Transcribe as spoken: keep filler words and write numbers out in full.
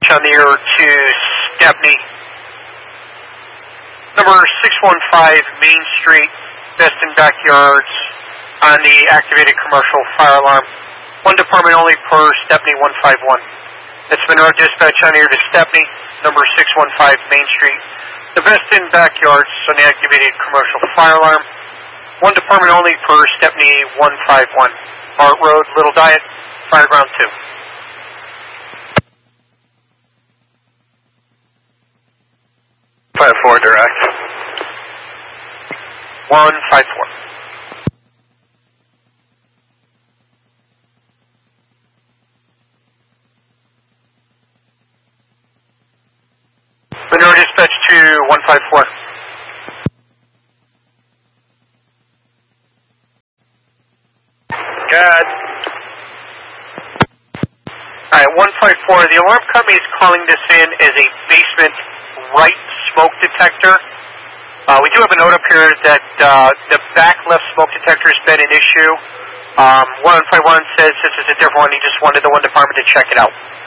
On the air to Stepney. Number six one five Main Street, Beston Backyards, on the activated commercial fire alarm. One department only per Stepney one five one. That's Monroe Dispatch on the air to Stepney, number six one five Main Street, the Beston Backyards on the activated commercial fire alarm. One department only per Stepney one five one. Hart Road, Little Diet, Fire Ground two. five four direct. one five four. Monroe Dispatch to one five four. God. Alright, one five four. The alarm company is calling this in as a basement right smoke detector. Uh, we do have a note up here that uh, the back left smoke detector has been an issue. Um, one five one says this is a different one. He just wanted the one department to check it out.